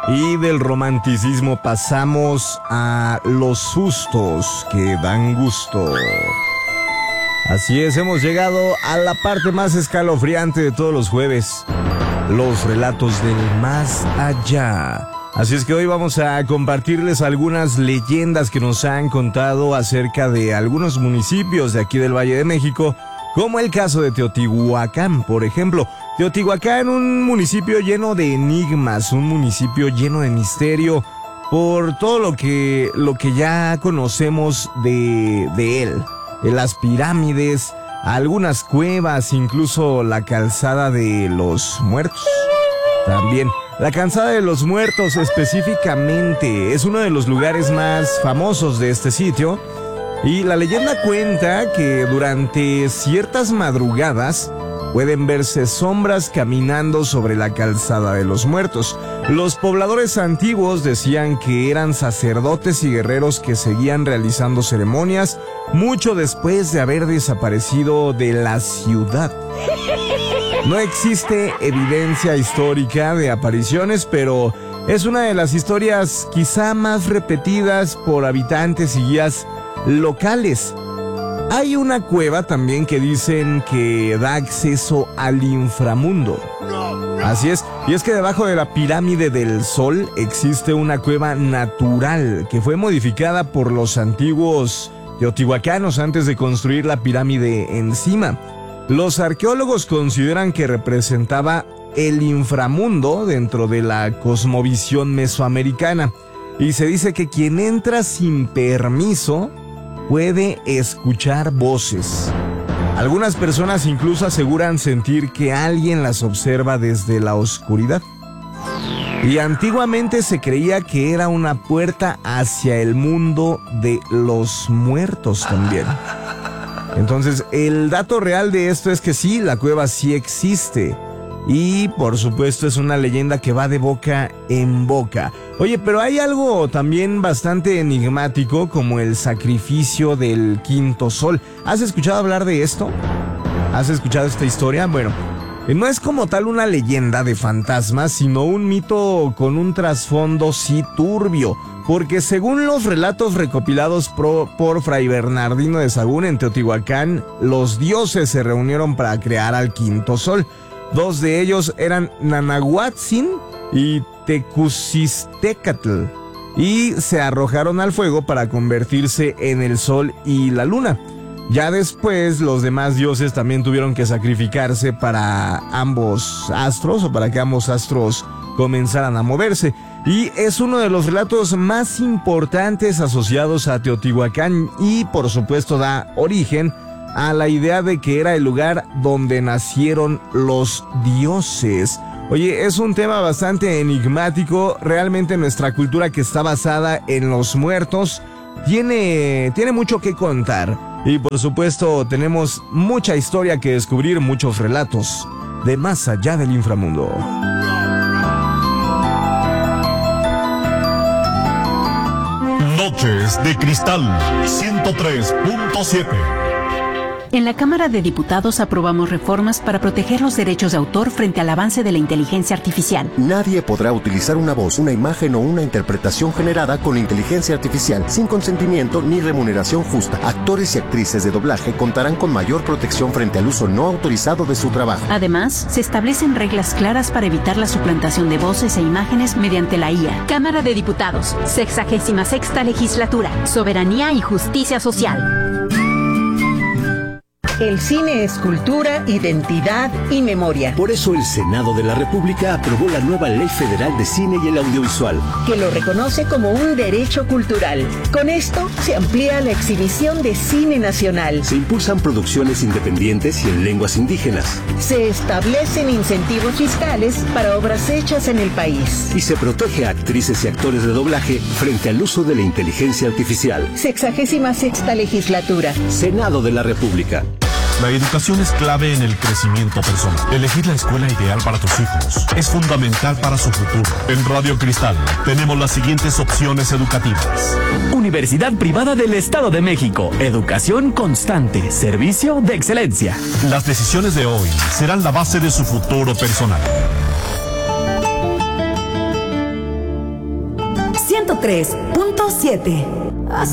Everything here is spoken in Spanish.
Y del romanticismo pasamos a los sustos que dan gusto. Así es, hemos llegado a la parte más escalofriante de todos los jueves, los relatos del más allá. Así es que hoy vamos a compartirles algunas leyendas que nos han contado acerca de algunos municipios de aquí del Valle de México, como el caso de Teotihuacán, por ejemplo. Teotihuacán, un municipio lleno de enigmas, un municipio lleno de misterio, por todo lo que ya conocemos de él. Las pirámides, algunas cuevas, incluso la calzada de los muertos. También, la calzada de los muertos específicamente es uno de los lugares más famosos de este sitio. Y la leyenda cuenta que durante ciertas madrugadas pueden verse sombras caminando sobre la calzada de los muertos. Los pobladores antiguos decían que eran sacerdotes y guerreros que seguían realizando ceremonias mucho después de haber desaparecido de la ciudad. No existe evidencia histórica de apariciones, pero es una de las historias quizá más repetidas por habitantes y guías locales. Hay una cueva también que dicen que da acceso al inframundo. Así es, y es que debajo de la pirámide del Sol existe una cueva natural que fue modificada por los antiguos teotihuacanos antes de construir la pirámide encima. Los arqueólogos consideran que representaba el inframundo dentro de la cosmovisión mesoamericana, y se dice que quien entra sin permiso puede escuchar voces. Algunas personas incluso aseguran sentir que alguien las observa desde la oscuridad. Y antiguamente se creía que era una puerta hacia el mundo de los muertos también. Entonces, el dato real de esto es que sí, la cueva sí existe. Y, por supuesto, es una leyenda que va de boca en boca. Oye, pero hay algo también bastante enigmático, como el sacrificio del quinto sol. ¿Has escuchado hablar de esto? ¿Has escuchado esta historia? Bueno, no es como tal una leyenda de fantasmas, sino un mito con un trasfondo sí turbio. Porque según los relatos recopilados por Fray Bernardino de Sahagún en Teotihuacán, los dioses se reunieron para crear al quinto sol. Dos de ellos eran Nanahuatzin y Tecusistecatl, y se arrojaron al fuego para convertirse en el sol y la luna. Ya después, los demás dioses también tuvieron que sacrificarse para ambos astros, o para que ambos astros comenzaran a moverse. Y es uno de los relatos más importantes asociados a Teotihuacán y, por supuesto, da origen a la idea de que era el lugar donde nacieron los dioses. Oye, es un tema bastante enigmático. Realmente nuestra cultura, que está basada en los muertos, tiene mucho que contar. Y por supuesto tenemos mucha historia que descubrir, muchos relatos de más allá del inframundo. Noches de Cristal 103.7. En la Cámara de Diputados aprobamos reformas para proteger los derechos de autor frente al avance de la inteligencia artificial. Nadie podrá utilizar una voz, una imagen o una interpretación generada con inteligencia artificial sin consentimiento ni remuneración justa. Actores y actrices de doblaje contarán con mayor protección frente al uso no autorizado de su trabajo. Además, se establecen reglas claras para evitar la suplantación de voces e imágenes mediante la IA. Cámara de Diputados, 66ª Legislatura, Soberanía y Justicia Social. El cine es cultura, identidad y memoria. Por eso el Senado de la República aprobó la nueva Ley Federal de Cine y el Audiovisual, que lo reconoce como un derecho cultural. Con esto se amplía la exhibición de cine nacional. Se impulsan producciones independientes y en lenguas indígenas. Se establecen incentivos fiscales para obras hechas en el país. Y se protege a actrices y actores de doblaje frente al uso de la inteligencia artificial. 66ª Legislatura. Senado de la República. La educación es clave en el crecimiento personal. Elegir la escuela ideal para tus hijos es fundamental para su futuro. En Radio Cristal tenemos las siguientes opciones educativas. Universidad Privada del Estado de México. Educación constante. Servicio de excelencia. Las decisiones de hoy serán la base de su futuro personal. 103.7.